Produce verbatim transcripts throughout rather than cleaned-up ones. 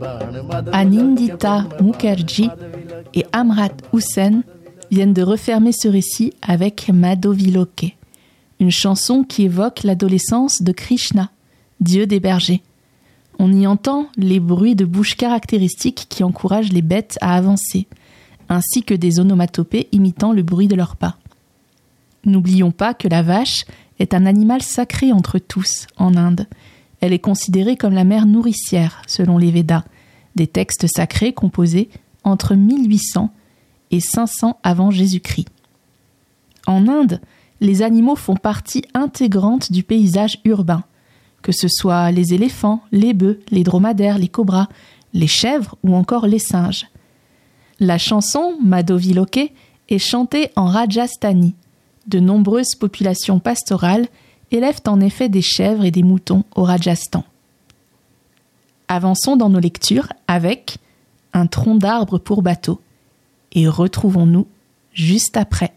Anindita Mukherjee et Amrat Hussain viennent de refermer ce récit avec Madhaviloke, une chanson qui évoque l'adolescence de Krishna, dieu des bergers. On y entend les bruits de bouche caractéristiques qui encouragent les bêtes à avancer, ainsi que des onomatopées imitant le bruit de leurs pas. N'oublions pas que la vache est un animal sacré entre tous en Inde. Elle est considérée comme la mère nourricière, selon les Védas, des textes sacrés composés entre mille huit cents et cinq cents avant Jésus-Christ. En Inde, les animaux font partie intégrante du paysage urbain, que ce soit les éléphants, les bœufs, les dromadaires, les cobras, les chèvres ou encore les singes. La chanson Madhaviloke est chantée en Rajasthani. De nombreuses populations pastorales élèvent en effet des chèvres et des moutons au Rajasthan. Avançons dans nos lectures avec Un tronc d'arbre pour bateau et retrouvons-nous juste après.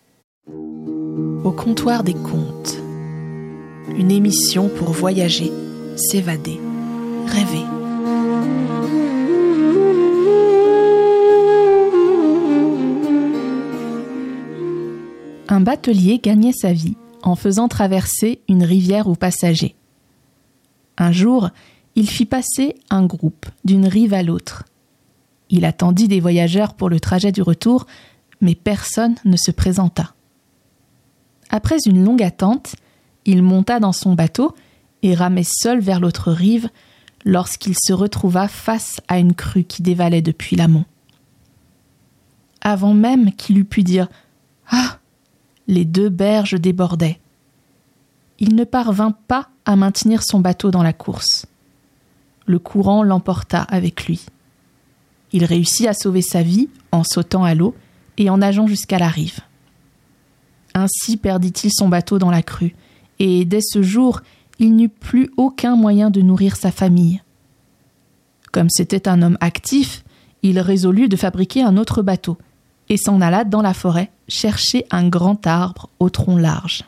Au comptoir des contes, une émission pour voyager, s'évader, rêver. Un batelier gagnait sa vie en faisant traverser une rivière aux passagers. Un jour, il fit passer un groupe d'une rive à l'autre. Il attendit des voyageurs pour le trajet du retour, mais personne ne se présenta. Après une longue attente, il monta dans son bateau et ramait seul vers l'autre rive lorsqu'il se retrouva face à une crue qui dévalait depuis l'amont. Avant même qu'il eût pu dire « Ah !», les deux berges débordaient. Il ne parvint pas à maintenir son bateau dans la course. Le courant l'emporta avec lui. Il réussit à sauver sa vie en sautant à l'eau et en nageant jusqu'à la rive. Ainsi perdit-il son bateau dans la crue, et dès ce jour, il n'eut plus aucun moyen de nourrir sa famille. Comme c'était un homme actif, il résolut de fabriquer un autre bateau et s'en alla dans la forêt chercher un grand arbre au tronc large.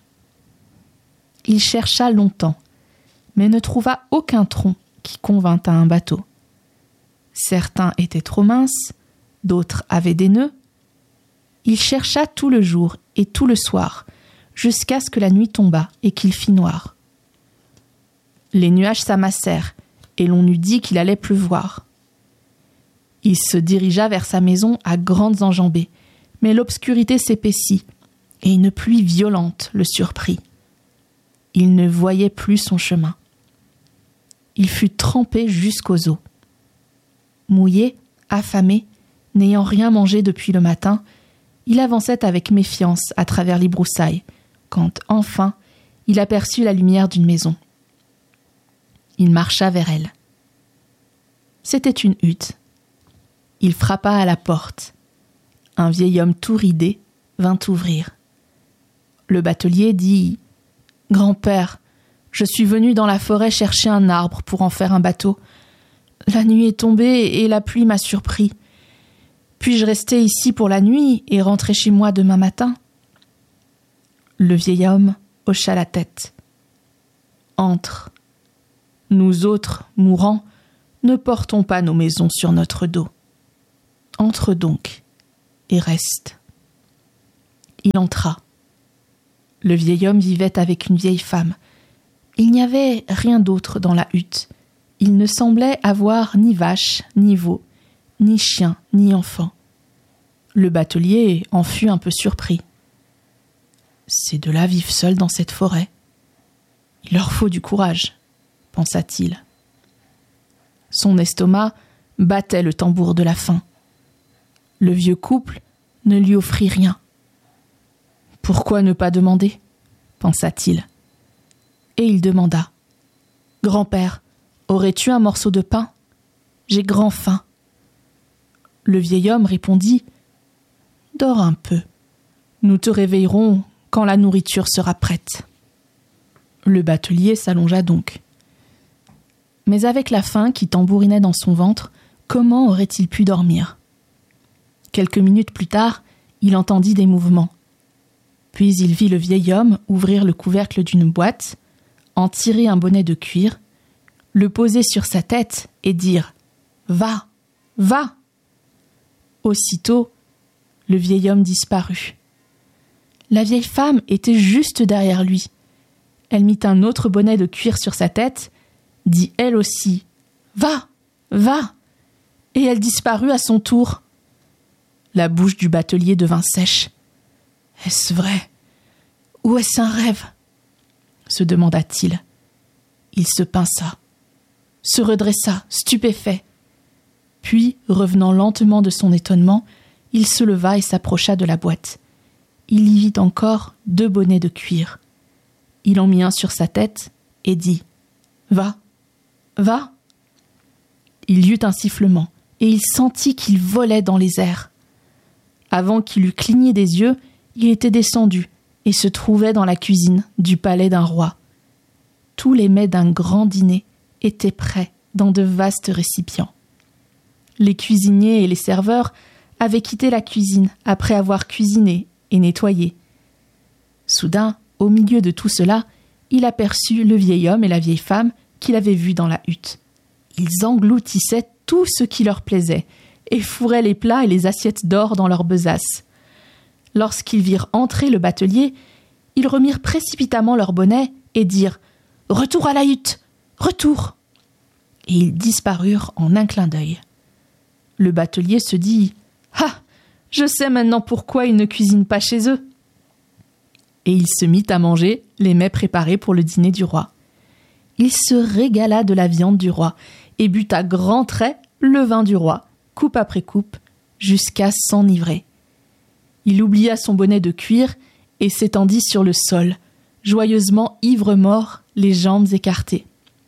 Il chercha longtemps, mais ne trouva aucun tronc qui convînt à un bateau. Certains étaient trop minces, d'autres avaient des nœuds. Il chercha tout le jour et tout le soir, jusqu'à ce que la nuit tombât et qu'il fit noir. Les nuages s'amassèrent, et l'on eût dit qu'il allait pleuvoir. Il se dirigea vers sa maison à grandes enjambées, mais l'obscurité s'épaissit, et une pluie violente le surprit. Il ne voyait plus son chemin. Il fut trempé jusqu'aux os. Mouillé, affamé, n'ayant rien mangé depuis le matin, il avançait avec méfiance à travers les broussailles, quand, enfin, il aperçut la lumière d'une maison. Il marcha vers elle. C'était une hutte. Il frappa à la porte. Un vieil homme tout ridé vint ouvrir. Le batelier dit « Grand-père, je suis venu dans la forêt chercher un arbre pour en faire un bateau. La nuit est tombée et la pluie m'a surpris. Puis-je rester ici pour la nuit et rentrer chez moi demain matin ?» Le vieil homme hocha la tête. « Entre. Nous autres, mourants, ne portons pas nos maisons sur notre dos. Entre donc et reste. » Il entra. Le vieil homme vivait avec une vieille femme. Il n'y avait rien d'autre dans la hutte. Il ne semblait avoir ni vache, ni veau, ni chien, ni enfant. Le batelier en fut un peu surpris. Ces deux-là vivent seuls dans cette forêt. Il leur faut du courage, pensa-t-il. Son estomac battait le tambour de la faim. Le vieux couple ne lui offrit rien. Pourquoi ne pas demander, pensa-t-il. Et il demanda. « Grand-père, aurais-tu un morceau de pain ? J'ai grand faim. » Le vieil homme répondit. « Dors un peu. Nous te réveillerons quand la nourriture sera prête. » Le batelier s'allongea donc. Mais avec la faim qui tambourinait dans son ventre, comment aurait-il pu dormir ? Quelques minutes plus tard, il entendit des mouvements. Puis il vit le vieil homme ouvrir le couvercle d'une boîte, en tirer un bonnet de cuir, le poser sur sa tête et dire Va, va !» Aussitôt, le vieil homme disparut. La vieille femme était juste derrière lui. Elle mit un autre bonnet de cuir sur sa tête, dit elle aussi « Va, va !» et elle disparut à son tour. La bouche du batelier devint sèche. « Est-ce vrai ? Ou est-ce un rêve ?» se demanda-t-il. Il se pinça, se redressa, stupéfait. Puis, revenant lentement de son étonnement, il se leva et s'approcha de la boîte. Il y vit encore deux bonnets de cuir. Il en mit un sur sa tête et dit « Va, va !» Il y eut un sifflement et il sentit qu'il volait dans les airs. Avant qu'il eût cligné des yeux, il était descendu et se trouvait dans la cuisine du palais d'un roi. Tous les mets d'un grand dîner étaient prêts dans de vastes récipients. Les cuisiniers et les serveurs avaient quitté la cuisine après avoir cuisiné et nettoyé. Soudain, au milieu de tout cela, il aperçut le vieil homme et la vieille femme qu'il avait vus dans la hutte. Ils engloutissaient tout ce qui leur plaisait et fourraient les plats et les assiettes d'or dans leurs besaces. Lorsqu'ils virent entrer le batelier, ils remirent précipitamment leurs bonnets et dirent « Retour à la hutte, retour !» Et ils disparurent en un clin d'œil. Le batelier se dit « Ah, je sais maintenant pourquoi ils ne cuisinent pas chez eux !» Et il se mit à manger les mets préparés pour le dîner du roi. Il se régala de la viande du roi et but à grands traits le vin du roi, coupe après coupe, jusqu'à s'enivrer. Il oublia son bonnet de cuir et s'étendit sur le sol, joyeusement ivre-mort, les jambes écartées.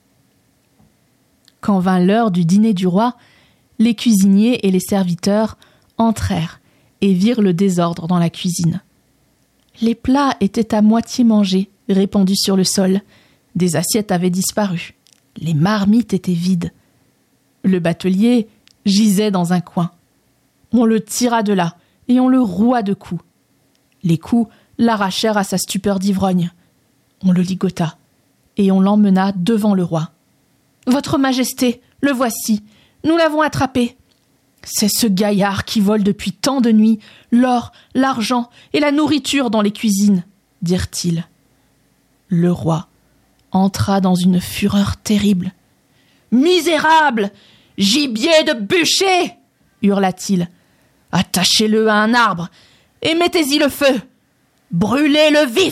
Quand vint l'heure du dîner du roi, les cuisiniers et les serviteurs entrèrent et virent le désordre dans la cuisine. Les plats étaient à moitié mangés, répandus sur le sol. Des assiettes avaient disparu. Les marmites étaient vides. Le batelier gisait dans un coin. On le tira de là et on le roua de coups. Les coups l'arrachèrent à sa stupeur d'ivrogne. On le ligota et on l'emmena devant le roi. « Votre Majesté, le voici, nous l'avons attrapé. C'est ce gaillard qui vole depuis tant de nuits l'or, l'argent et la nourriture dans les cuisines, dirent-ils. Le roi entra dans une fureur terrible. « Misérable, gibier de bûcher !» hurla-t-il. « Attachez-le à un arbre et mettez-y le feu. Brûlez-le vif !»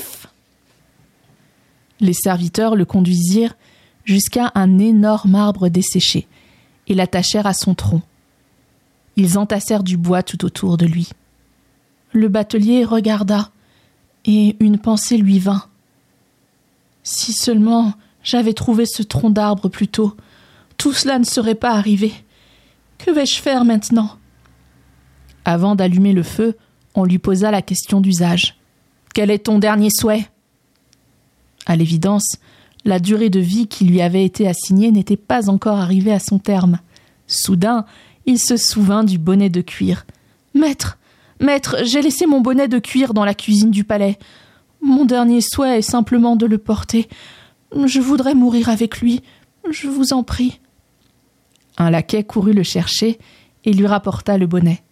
Les serviteurs le conduisirent jusqu'à un énorme arbre desséché et l'attachèrent à son tronc. Ils entassèrent du bois tout autour de lui. Le batelier regarda, et une pensée lui vint. « Si seulement j'avais trouvé ce tronc d'arbre plus tôt, tout cela ne serait pas arrivé. Que vais-je faire maintenant ?» Avant d'allumer le feu, on lui posa la question d'usage. « Quel est ton dernier souhait ?» À l'évidence, la durée de vie qui lui avait été assignée n'était pas encore arrivée à son terme. Soudain, il se souvint du bonnet de cuir. « Maître, maître, j'ai laissé mon bonnet de cuir dans la cuisine du palais. Mon dernier souhait est simplement de le porter. Je voudrais mourir avec lui. Je vous en prie. » Un laquais courut le chercher et lui rapporta le bonnet.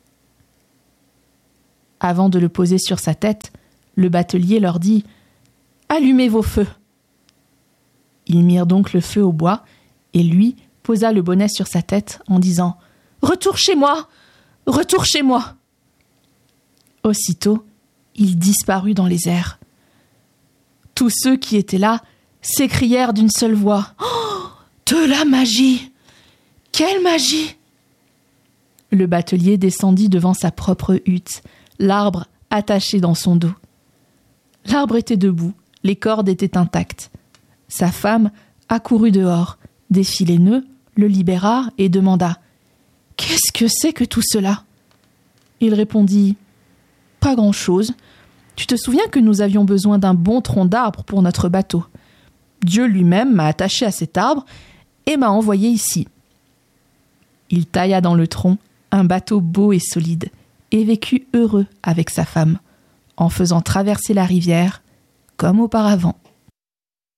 Avant de le poser sur sa tête, le batelier leur dit « Allumez vos feux !» Ils mirent donc le feu au bois et lui posa le bonnet sur sa tête en disant « Retour chez moi ! Retour chez moi !» Aussitôt, il disparut dans les airs. Tous ceux qui étaient là s'écrièrent d'une seule voix « Oh, de la magie ! Quelle magie !» Le batelier descendit devant sa propre hutte, l'arbre attaché dans son dos. L'arbre était debout, les cordes étaient intactes. Sa femme accourut dehors, défit les nœuds, le libéra et demanda « Qu'est-ce que c'est que tout cela ?» Il répondit « Pas grand-chose. Tu te souviens que nous avions besoin d'un bon tronc d'arbre pour notre bateau. Dieu lui-même m'a attaché à cet arbre et m'a envoyé ici. » Il tailla dans le tronc un bateau beau et solide et vécut heureux avec sa femme, en faisant traverser la rivière comme auparavant.